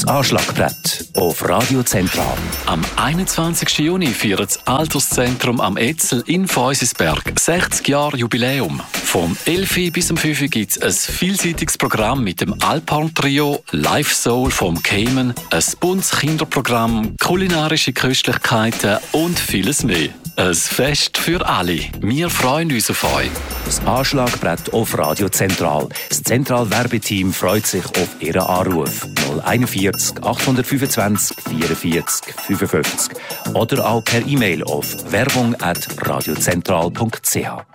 Das Anschlagbrett auf Radio Zentral. Am 21. Juni feiert das Alterszentrum am Etzel in Feusisberg 60 Jahre Jubiläum. Vom 11 bis um 5 gibt es ein vielseitiges Programm mit dem Alphorn-Trio, Live Soul vom Cayman, ein buntes Kinderprogramm, kulinarische Köstlichkeiten und vieles mehr. Ein Fest für alle. Wir freuen uns auf euch. Das Anschlagbrett auf Radio Zentral. Das Zentral-Werbeteam freut sich auf Ihren Anruf. 041 825 44 55 oder auch per E-Mail auf werbung@radiozentral.ch.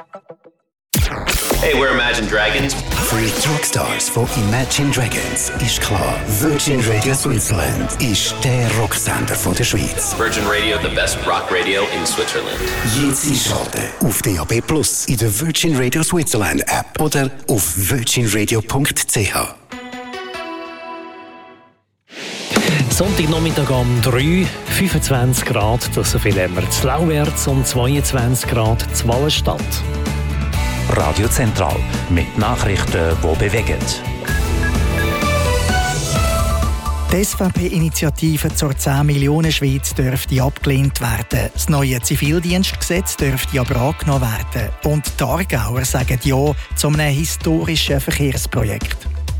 Hey, we're Imagine Dragons. Für die Rockstars von Imagine Dragons ist klar, Virgin Radio Switzerland ist der Rocksender von der Schweiz. Virgin Radio, the best rock radio in Switzerland. Jetzt einschalten auf DAB+, in der Virgin Radio Switzerland App oder auf virginradio.ch. Sonntagnachmittag um 3, 25 Grad, das so viel haben wir zu Lauwärts und 22 Grad zu Wallenstadt. Radio Zentral mit Nachrichten, die bewegen. Die SVP-Initiative zur 10 Millionen Schweiz dürfte abgelehnt werden. Das neue Zivildienstgesetz dürfte aber angenommen werden. Und die Aargauer sagen Ja zu einem historischen Verkehrsprojekt.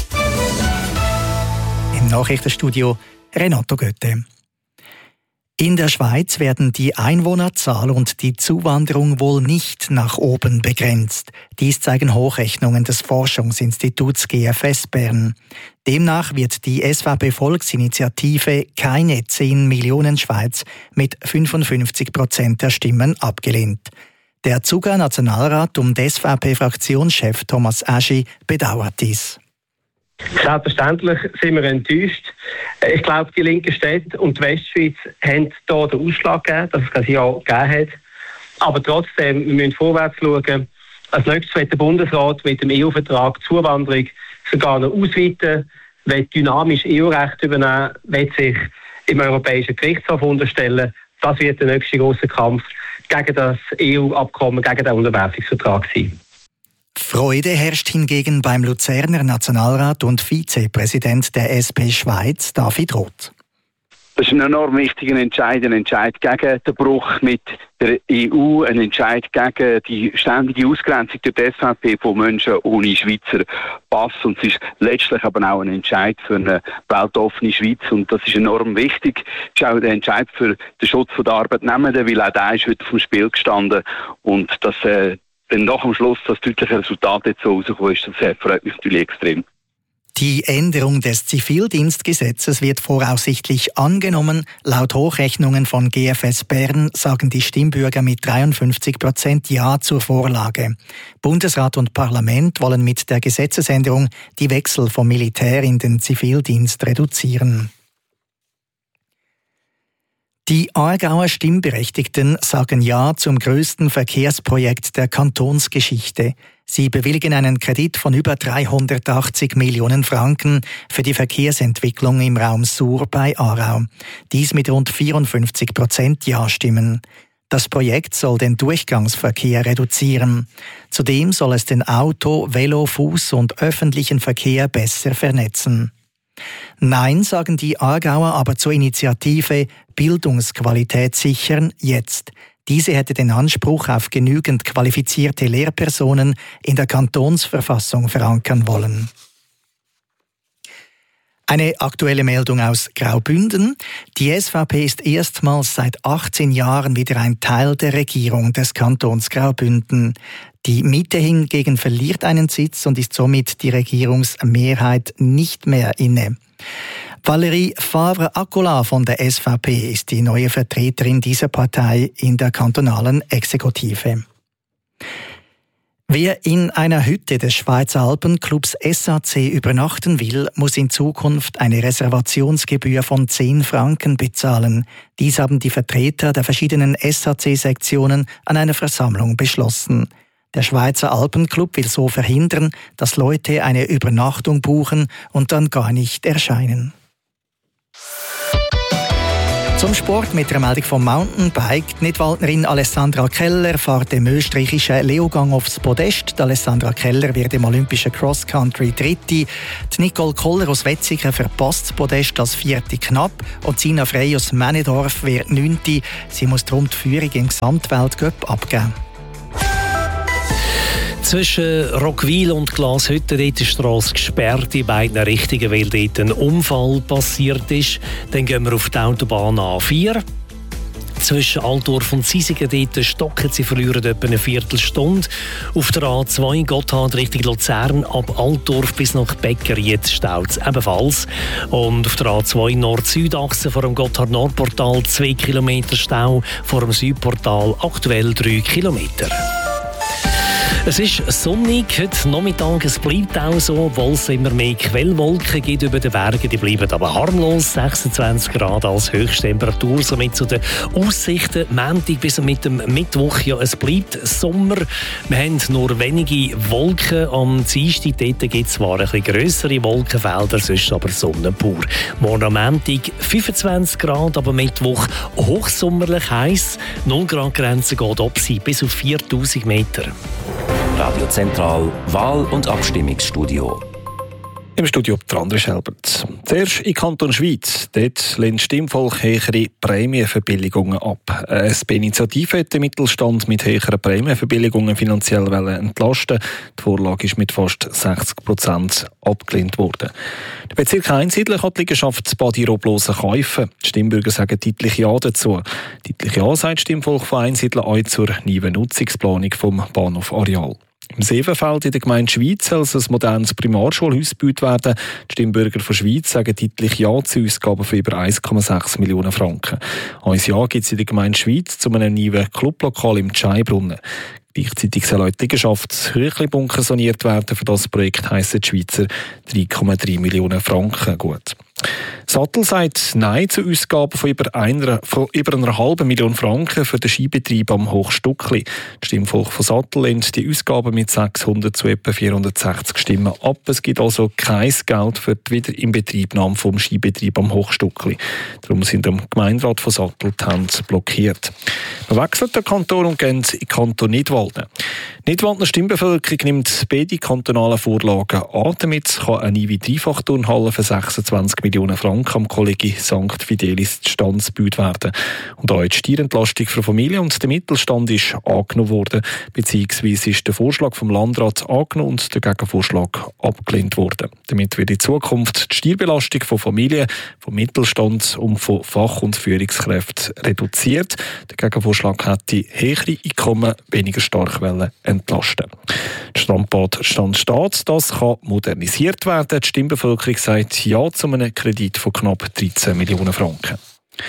Im Nachrichtenstudio Renato Götte. In der Schweiz werden die Einwohnerzahl und die Zuwanderung wohl nicht nach oben begrenzt. Dies zeigen Hochrechnungen des Forschungsinstituts GFS Bern. Demnach wird die SVP-Volksinitiative keine 10 Millionen Schweiz mit 55% der Stimmen abgelehnt. Der Zuger Nationalrat um den SVP-Fraktionschef Thomas Aschi bedauert dies. Selbstverständlich sind wir enttäuscht. Ich glaube, die linken Städte und die Westschweiz haben hier den Ausschlag gegeben, dass es kein Ja gegeben hat. Aber trotzdem, wir müssen vorwärts schauen. Als nächstes wird der Bundesrat mit dem EU-Vertrag Zuwanderung sogar noch ausweiten, will dynamisch EU-Recht übernehmen, will sich im Europäischen Gerichtshof unterstellen. Das wird der nächste große Kampf gegen das EU-Abkommen, gegen den Unterwerfungsvertrag sein. Freude herrscht hingegen beim Luzerner Nationalrat und Vizepräsident der SP Schweiz, David Roth. Das ist ein enorm wichtiger Entscheid, ein Entscheid gegen den Bruch mit der EU, ein Entscheid gegen die ständige Ausgrenzung durch die SVP von Menschen ohne Schweizer Pass. Und es ist letztlich aber auch ein Entscheid für eine weltoffene Schweiz. Und das ist enorm wichtig. Es ist auch der Entscheid für den Schutz der Arbeitnehmenden, weil auch der ist heute vom Spiel gestanden. Und das wenn nach am Schluss das deutliche Resultat jetzt so rausgekommen ist, das freut mich natürlich extrem. Die Änderung des Zivildienstgesetzes wird voraussichtlich angenommen. Laut Hochrechnungen von GFS Bern sagen die Stimmbürger mit 53% Ja zur Vorlage. Bundesrat und Parlament wollen mit der Gesetzesänderung die Wechsel vom Militär in den Zivildienst reduzieren. Die Aargauer Stimmberechtigten sagen Ja zum grössten Verkehrsprojekt der Kantonsgeschichte. Sie bewilligen einen Kredit von über 380 Millionen Franken für die Verkehrsentwicklung im Raum Sur bei Aarau. Dies mit rund 54% Ja-Stimmen. Das Projekt soll den Durchgangsverkehr reduzieren. Zudem soll es den Auto-, Velo-, Fuß- und öffentlichen Verkehr besser vernetzen. Nein, sagen die Aargauer aber zur Initiative Bildungsqualität sichern jetzt. Diese hätte den Anspruch auf genügend qualifizierte Lehrpersonen in der Kantonsverfassung verankern wollen. Eine aktuelle Meldung aus Graubünden. Die SVP ist erstmals seit 18 Jahren wieder ein Teil der Regierung des Kantons Graubünden. Die Mitte hingegen verliert einen Sitz und ist somit die Regierungsmehrheit nicht mehr inne. Valérie Favre-Accola von der SVP ist die neue Vertreterin dieser Partei in der kantonalen Exekutive. Wer in einer Hütte des Schweizer Alpenclubs SAC übernachten will, muss in Zukunft eine Reservationsgebühr von 10 Franken bezahlen. Dies haben die Vertreter der verschiedenen SAC-Sektionen an einer Versammlung beschlossen. Der Schweizer Alpenclub will so verhindern, dass Leute eine Übernachtung buchen und dann gar nicht erscheinen. Zum Sport mit einer Meldung vom Mountainbike. Die Nidwaldnerin Alessandra Keller fährt im österreichischen Leogang aufs Podest. Die Alessandra Keller wird im olympischen Cross-Country Dritte. Die Nicole Koller aus Wetzikon verpasst das Podest als Vierte knapp. Und Sina Frey aus Männedorf wird 9. Sie muss darum die Führung im Gesamtweltcup abgeben. Zwischen Rockwil und Glashütten ist die Strasse gesperrt in beiden Richtungen, weil dort ein Unfall passiert ist. Dann gehen wir auf die Autobahn A4. Zwischen Altdorf und Sisigen dort stocken sie, verlieren etwa eine Viertelstunde. Auf der A2 Gotthard Richtung Luzern ab Altdorf bis nach Beckeried staut es ebenfalls. Und auf der A2 Nord-Süd-Achse vor dem Gotthard-Nordportal 2 Kilometer Stau, vor dem Südportal aktuell 3 Kilometer. Es ist sonnig heute Nachmittag, es bleibt auch so, obwohl es immer mehr Quellwolken gibt über den Bergen. Die bleiben aber harmlos, 26 Grad als Höchsttemperatur. Somit zu den Aussichten, Montag bis mit dem Mittwoch, ja, es bleibt Sommer. Wir haben nur wenige Wolken. Am Dienstag gibt es zwar ein bisschen grössere Wolkenfelder, sonst aber Sonne pur. Morgen am Montag 25 Grad, aber Mittwoch hochsommerlich heiß. 0 Grad Grenze geht ab bis auf 4000 Meter. Radio Zentral Wahl- und Abstimmungsstudio. Im Studio André Schelbert. Zuerst in Kanton Schweiz. Dort lehnt das Stimmvolk höhere Prämienverbilligungen ab. Eine SP-Initiative hat den Mittelstand mit höheren Prämienverbilligungen finanziell entlasten. Die Vorlage ist mit fast 60% abgelehnt worden. Der Bezirk Einsiedler kann die Liegenschaft Badi-Roblosen kaufen. Die Stimmbürger sagen deutlich Ja dazu. Deutlich Ja sagt das Stimmvolk von Einsiedler auch zur neuen Nutzungsplanung vom Bahnhof-Areal. Im Sevenfeld in der Gemeinde Schwyz soll es ein modernes Primarschulhaus gebaut werden. Die Stimmbürger von Schwyz sagen deutlich Ja zu Ausgaben von über 1,6 Millionen Franken. Ein Jahr gibt es in der Gemeinde Schwyz zu einem neuen Clublokal im Tscheibrunnen. Gleichzeitig soll auch die Liegenschaft Hüchlibunker saniert werden. Für das Projekt heissen die Schweizer 3,3 Millionen Franken gut. Sattel sagt Nein zu Ausgaben von über einer halben Million Franken für den Skibetrieb am Hochstuckli. Das Stimmvolk von Sattel lehnt die Ausgaben mit 600 zu etwa 460 Stimmen ab. Es gibt also kein Geld für die Wiederinbetriebnahme vom Skibetrieb am Hochstuckli. Darum sind am Gemeinderat von Sattel die Hände blockiert. Wir wechseln den Kanton und gehen in den Kanton Nidwalden. Nidwaldner Stimmbevölkerung nimmt beide kantonalen Vorlagen an. Damit kann eine neue Dreifachturnhalle für 26 Millionen Franken am Kollegi St. Fidelis Standsbüt werden. Und auch die Steuerentlastung für Familien und der Mittelstand ist angenommen worden, beziehungsweise ist der Vorschlag vom Landrat angenommen und der Gegenvorschlag abgelehnt worden. Damit wird in Zukunft die Steuerbelastung von Familien, vom Mittelstand und von Fach- und Führungskräften reduziert. Der Gegenvorschlag hätte höhere Einkommen weniger stark entlasten. Das Strandbad Stand steht, das kann modernisiert werden. Die Stimmbevölkerung sagt Ja zu einem Kredit von knapp 13 Millionen Franken.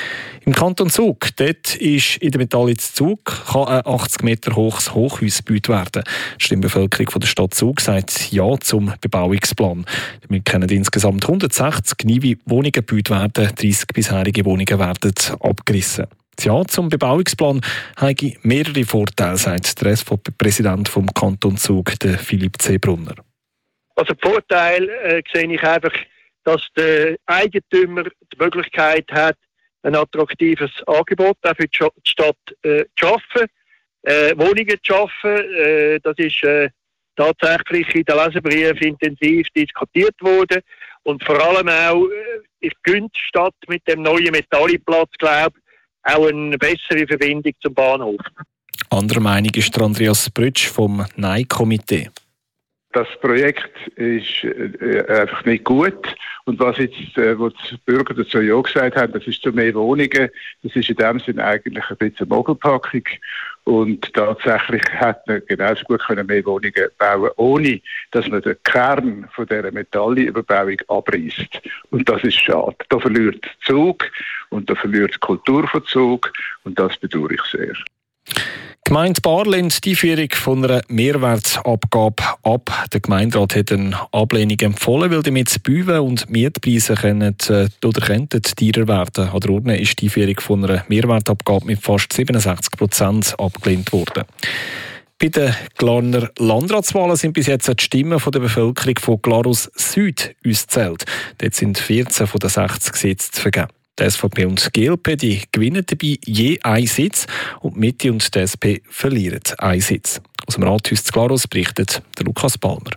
Im Kanton Zug, dort ist in der Metallitz Zug, kann ein 80 Meter hohes Hochhaus gebaut werden. Die Stimmbevölkerung von der Stadt Zug sagt Ja zum Bebauungsplan. Damit können insgesamt 160 neue Wohnungen gebaut werden, 30 bisherige Wohnungen werden abgerissen. Das Ja zum Bebauungsplan habe mehrere Vorteile, sagt der SVP-Präsident vom Kanton Zug, der Philipp C. Brunner. Also der Vorteil sehe ich einfach, dass der Eigentümer die Möglichkeit hat, ein attraktives Angebot auch für die Stadt zu schaffen, Wohnungen zu schaffen. Das ist tatsächlich in den Leserbriefen intensiv diskutiert worden. Und vor allem auch gönnt die Stadt mit dem neuen Metalliplatz, glaube ich, auch eine bessere Verbindung zum Bahnhof. Anderer Meinung ist der Andreas Brütsch vom Nein-Komitee. Das Projekt ist einfach nicht gut. Und was jetzt wo die Bürger dazu ja gesagt haben, das ist zu mehr Wohnungen, das ist in dem Sinne eigentlich ein bisschen eine Mogelpackung. Und tatsächlich hätte man genauso gut mehr Wohnungen bauen, ohne dass man den Kern von dieser Metallüberbauung abreißt. Und das ist schade. Da verliert der Zug und da verliert die Kultur von Zug und das bedauere ich sehr. Die Gemeinde Baar lehnt die Einführung von einer Mehrwertabgabe ab. Der Gemeinderat hat eine Ablehnung empfohlen, weil damit Bäume und Mietpreise könnten teurer werden. An der Urne ist die Einführung von einer Mehrwertabgabe mit fast 67% abgelehnt worden. Bei den Glarner Landratswahlen sind bis jetzt die Stimmen der Bevölkerung von Glarus Süd ausgezählt. Dort sind 14 von den 60 Sitzen vergeben. Die SVP und die GLP die gewinnen dabei je einen Sitz und die Mitte und die SP verlieren einen Sitz. Aus dem Rathaus zu Glarus berichtet der Lukas Palmer.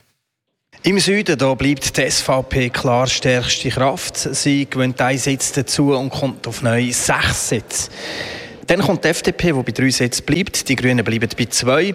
Im Süden da bleibt die SVP klar stärkste Kraft. Sie gewinnt einen Sitz dazu und kommt auf neu 6 Sitze. Dann kommt die FDP, die bei 3 Sitzen bleibt. Die Grünen bleiben bei 2.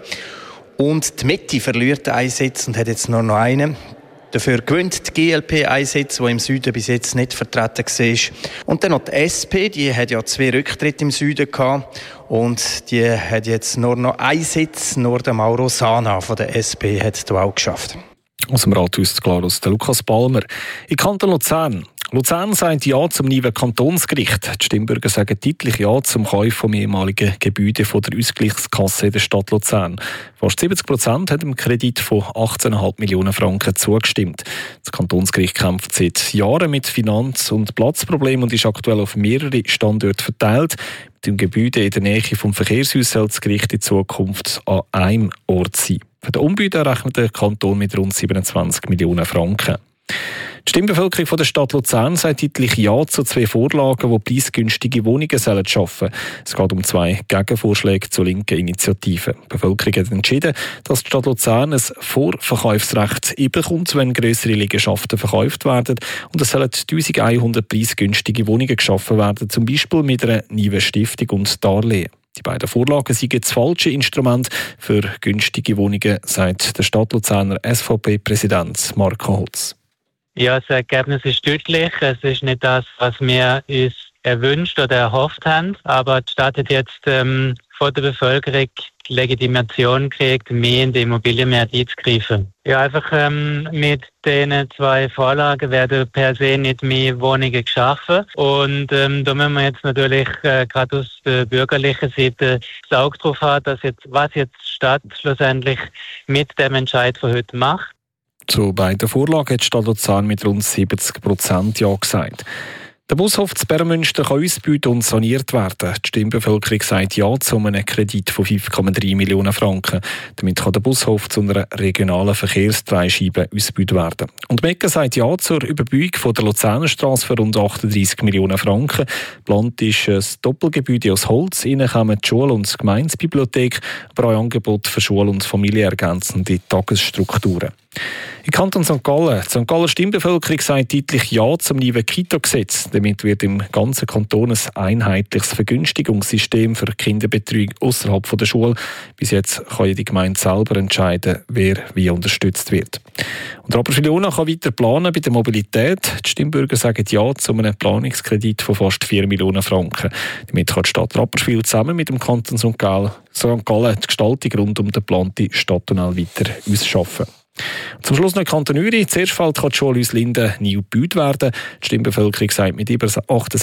Und die Mitte verliert einen Sitz und hat jetzt nur noch einen. Dafür gewinnt die GLP einen Sitz, der im Süden bis jetzt nicht vertreten war. Und dann noch die SP, die hat ja 2 Rücktritte im Süden gehabt. Und die hat jetzt nur noch einen Sitz. Nur der Mauro Sana von der SP hat es auch geschafft. Aus dem Rathaus Glarus, der Lukas Palmer. In Kanton Luzern. Luzern sagt Ja zum neuen Kantonsgericht. Die Stimmbürger sagen deutlich Ja zum Kauf vom ehemaligen Gebäude von der Ausgleichskasse der Stadt Luzern. Fast 70% haben dem Kredit von 18,5 Millionen Franken zugestimmt. Das Kantonsgericht kämpft seit Jahren mit Finanz- und Platzproblemen und ist aktuell auf mehrere Standorte verteilt. Mit dem Gebäude in der Nähe vom Verkehrshaus soll das Gericht in Zukunft an einem Ort sein. Für den Umbau rechnet der Kanton mit rund 27 Millionen Franken. Die Stimmbevölkerung der Stadt Luzern sagt deutlich Ja zu 2 Vorlagen, die preisgünstige Wohnungen schaffen sollen. Es geht um 2 Gegenvorschläge zur linken Initiative. Die Bevölkerung hat entschieden, dass die Stadt Luzern ein Vorverkaufsrecht bekommt, wenn grössere Liegenschaften verkauft werden. Und es sollen 1100 preisgünstige Wohnungen geschaffen werden, zum Beispiel mit einer neuen Stiftung und Darlehen. Die beiden Vorlagen sind das falsche Instrument für günstige Wohnungen, sagt der Stadt Luzerner SVP-Präsident Marco Hotz. Ja, das Ergebnis ist deutlich. Es ist nicht das, was wir uns erwünscht oder erhofft haben. Aber die Stadt hat jetzt von der Bevölkerung die Legitimation gekriegt, mehr in den Immobilienmarkt einzugreifen. Ja, einfach mit diesen 2 Vorlagen werden per se nicht mehr Wohnungen geschaffen. Und da müssen wir jetzt natürlich gerade aus der bürgerlichen Seite das Auge drauf haben, dass was jetzt die Stadt schlussendlich mit dem Entscheid von heute macht. Zu beiden Vorlagen hat die Stadt Luzern mit rund 70% Ja gesagt. Der Bushof zu Bärmünster kann ausgebaut und saniert werden. Die Stimmbevölkerung sagt Ja zu einem Kredit von 5,3 Millionen Franken. Damit kann der Bushof zu einer regionalen Verkehrsdreischeibe ausgebaut werden. Und Mecca sagt Ja zur Überbauung von der Luzernerstrasse für rund 38 Millionen Franken. Geplant ist ein Doppelgebäude aus Holz. Innen kommen die Schule und die Gemeindebibliothek, aber auch Angebote für Schul- und familienergänzende Tagesstrukturen. In Kanton St. Gallen. Die St. Galler Stimmbevölkerung sagt deutlich Ja zum neuen Kita-Gesetz. Damit wird im ganzen Kanton ein einheitliches Vergünstigungssystem für Kinderbetreuung außerhalb der Schule. Bis jetzt kann die Gemeinde selber entscheiden, wer wie unterstützt wird. Und Rapperswil-Jona kann weiter planen bei der Mobilität. Die Stimmbürger sagen Ja zu einem Planungskredit von fast 4 Millionen Franken. Damit kann die Stadt Rapperswil zusammen mit dem Kanton St. Gallen die Gestaltung rund um den geplanten Stadttunnel weiter ausschaffen. Zum Schluss noch Kanton Uri. Zuerst kann die Schule Linden nie gebaut werden. Die Stimmbevölkerung sagt mit über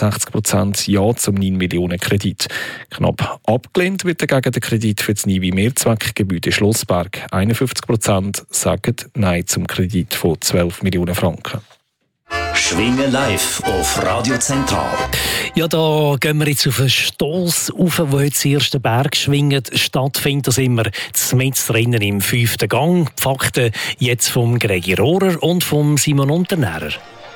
68% Ja zum 9 Millionen Kredit. Knapp abgelehnt wird dagegen der Kredit für das neue Mehrzweckgebäude Schlossberg. 51% sagen Nein zum Kredit von 12 Millionen Franken. Schwingen live auf Radio Zentral. Ja, da gehen wir jetzt auf einen Stoss rauf, wo heute das erste Bergschwingen stattfindet. Das immer mitten drinnen im 5. Gang. Die Fakten jetzt vom Gregi Rohrer und vom Simon Unternährer.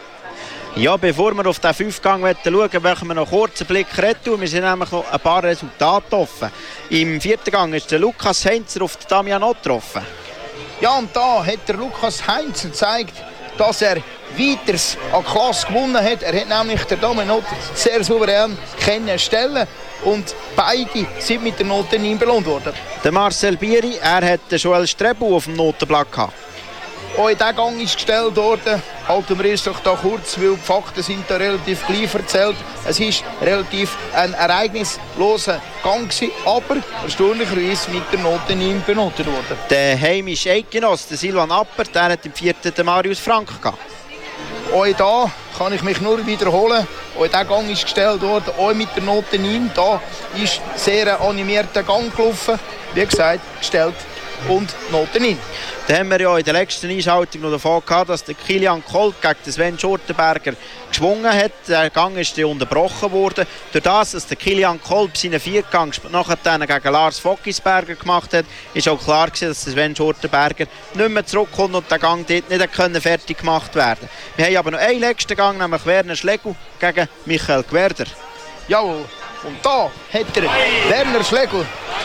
Ja, bevor wir auf den 5. Gang schauen, machen wir noch kurz einen Blick rein. Wir sind nämlich noch ein paar Resultate offen. Im 4. Gang ist der Lukas Heinzer auf den Damian Ott getroffen. Ja, und da hat der Lukas Heinzer gezeigt, dass er weiters an Klasse gewonnen hat. Er hat nämlich der Damian Ott sehr souverän stellen und beide sind mit der Note 9 belohnt worden. Der Marcel Bieri, er hat den Joel Strebu auf dem Notenblatt gehabt. Auch in diesen Gang ist gestellt worden. Halten wir uns doch da kurz, weil die Fakten sind da relativ gleich erzählt. Es war relativ ein ereignisloser Gang gewesen, aber erstaunlicherweise mit der Note 9 benotet worden. Der heimische Eidgenoss, der Silvan Appert, der hat im 4. den Marius Frank gehabt. Auch da kann ich mich nur wiederholen. Auch dieser Gang ist gestellt worden, auch mit der Note 9. Da ist sehr animierter Gang gelaufen. Wie gesagt, gestellt und Noten in. Da haben wir ja in der letzten Einschaltung noch davon gehabt, dass der Kilian Kolb gegen den Sven Schurtenberger geschwungen hat. Der Gang ist unterbrochen worden. Durch das, dass der Kilian Kolb seinen Viergang nachher gegen Lars Fockisberger gemacht hat, ist auch klar gewesen, dass der Sven Schurtenberger nicht mehr zurückkommt und der Gang dort nicht fertig gemacht werden. Wir haben aber noch einen letzten Gang, nämlich Werner Schlegel gegen Michael Gwerder. Jawohl, und da hat der Werner Schlegel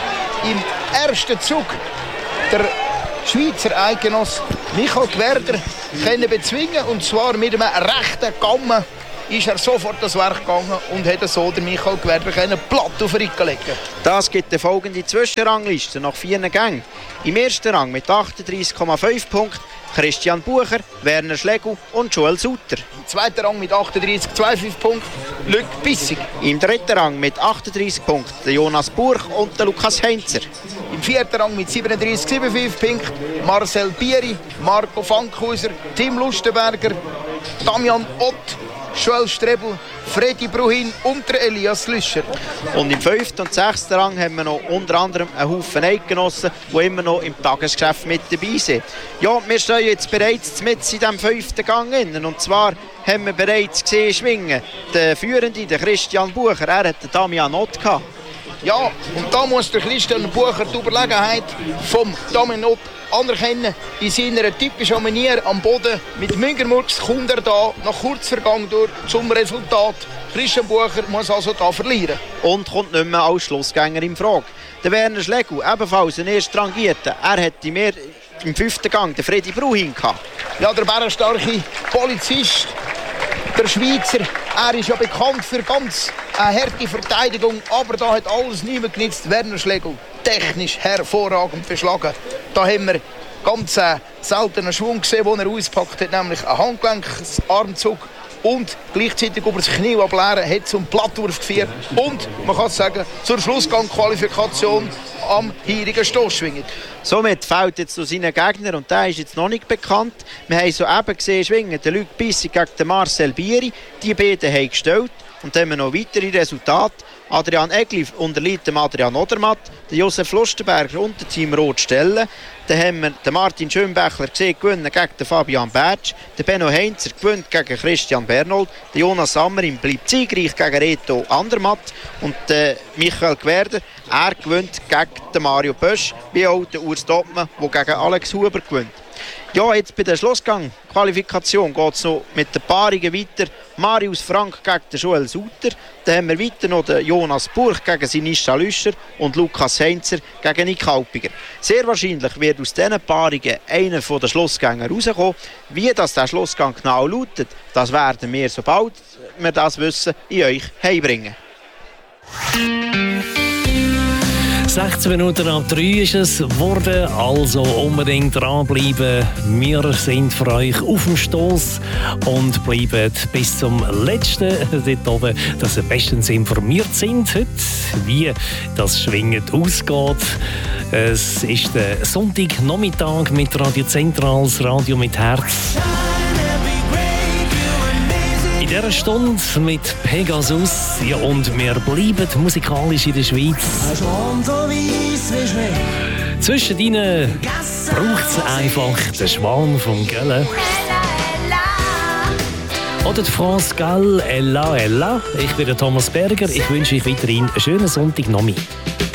im ersten Zug der Schweizer Eidgenoss Michael Gwerder können bezwingen, und zwar mit einem rechten Gamme ist er sofort das Werk gegangen und hat so den Michael Gwerder platt auf den Rücken legen. Das gibt die folgende Zwischenrangliste nach 4 Gängen. Im ersten Rang mit 38,5 Punkten Christian Bucher, Werner Schlegel und Joel Sutter. Im zweiten Rang mit 38,25 Punkten Luc Bissig. Im dritten Rang mit 38 Punkten Jonas Burch und Lukas Heinzer. Im vierten Rang mit 37,75 Punkten Marcel Bieri, Marco Fankhauser, Tim Lustenberger, Damian Ott, Joel Strebel, Freddy Bruhin und der Elias Lüscher. Und im 5. und 6. Rang haben wir noch unter anderem einen Haufen Eidgenossen, die immer noch im Tagesgeschäft mit dabei sind. Ja, wir stehen jetzt bereits mit in diesem 5. Gang innen. Und zwar haben wir bereits gesehen schwingen. Der Führende, der Christian Bucher, er hat den Damian Ott gehabt. Ja, und da muss der Christian Bucher die Überlegenheit vom Damian Ott anerkennen. In seiner typischen Manier am Boden mit Müngermurks kommt er da nach Kurzvergang durch zum Resultat. Christian Bucher muss also da verlieren. Und kommt nicht mehr als Schlussgänger in Frage. Der Werner Schlegel, ebenfalls ein Erstrangierter, er hat im 5. Gang den Freddy Bruhin gehabt. Ja, der bärenstarke Polizist, der Schweizer, er ist ja bekannt für ganz eine harte Verteidigung, aber da hat alles niemand genützt. Werner Schlegel, technisch hervorragend beschlagen. Da haben wir ganz seltenen Schwung gesehen, den er auspackt hat, nämlich einen Handgelenksarmzug und gleichzeitig über das Knie ableeren, hat zum Plattwurf geführt und, man kann sagen, zur Schlussgang-Qualifikation am heurigen Stossschwingen. Somit fällt jetzt zu seinen Gegner, und der ist jetzt noch nicht bekannt. Wir haben soeben gesehen schwingen, der Luc Bissig gegen den Marcel Bieri. Die beiden haben gestellt. Und dann haben wir noch weitere Resultate. Adrian Egli unterliegt dem Adrian Odermatt, der Josef Lustenberger und der Team Rot Stellen. Dann haben wir den Martin Schönbächler gesehen gewinnen gegen den Fabian Bertsch. Der Benno Heinzer gewinnt gegen Christian Bernold. Der Jonas Sammerin bleibt siegreich gegen Reto Andermatt. Und der Michael Gwerder, er gewinnt gegen den Mario Bösch, wie auch der Urs Doppmann, der gegen Alex Huber gewinnt. Ja, jetzt bei der Schlussgang-Qualifikation geht es noch mit den Paarungen weiter. Marius Frank gegen den Joel Sutter. Dann haben wir weiter noch den Jonas Burch gegen Sinischa Lüscher und Lukas Heinzer gegen Nick Halpiger. Sehr wahrscheinlich wird aus diesen Paarungen einer der Schlussgänger rauskommen. Wie das der Schlussgang genau lautet, das werden wir, sobald wir das wissen, in euch heimbringen. 16 Minuten ab 3 ist es geworden, also unbedingt dranbleiben. Wir sind für euch auf dem Stoss und bleiben bis zum Letzten dort oben, dass ihr bestens informiert sind heute, wie das Schwingen ausgeht. Es ist der Sonntagnachmittag mit Radio Zentral, das Radio mit Herz. In dieser Stunde mit Pegasus, ja, und wir bleiben musikalisch in der Schweiz. Zwischen ihnen braucht es einfach den Schwan vom Göllen. Oder die France Gall, Ella, Ella. Ich bin der Thomas Berger. Ich wünsche euch weiterhin einen schönen Sonntagnachmittag.